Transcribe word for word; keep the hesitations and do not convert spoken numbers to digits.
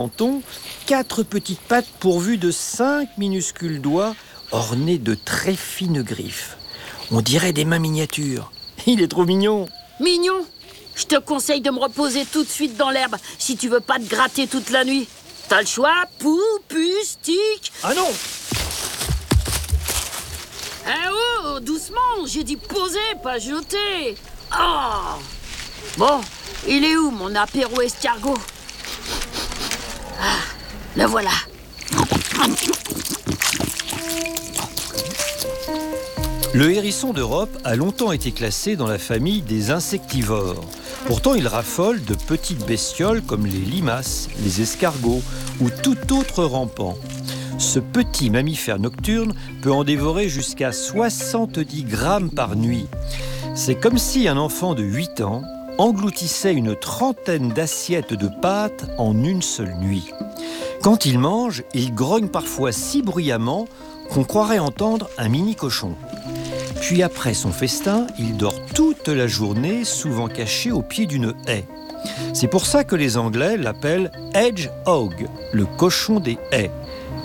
menton, quatre petites pattes pourvues de cinq minuscules doigts ornés de très fines griffes. On dirait des mains miniatures. Il est trop mignon. Mignon? Je te conseille de me reposer tout de suite dans l'herbe si tu veux pas te gratter toute la nuit. T'as le choix, pou, pu, stick. Ah non! Eh oh, doucement, j'ai dit poser, pas jeter. Oh! Bon, il est où mon apéro escargot? Ah, le voilà. Le hérisson d'Europe a longtemps été classé dans la famille des insectivores. Pourtant, il raffole de petites bestioles comme les limaces, les escargots ou tout autre rampant. Ce petit mammifère nocturne peut en dévorer jusqu'à soixante-dix grammes par nuit. C'est comme si un enfant de huit ans engloutissait une trentaine d'assiettes de pâtes en une seule nuit. Quand il mange, il grogne parfois si bruyamment qu'on croirait entendre un mini-cochon. Puis après son festin, il dort toute la journée, souvent caché au pied d'une haie. C'est pour ça que les Anglais l'appellent hedgehog, le cochon des haies.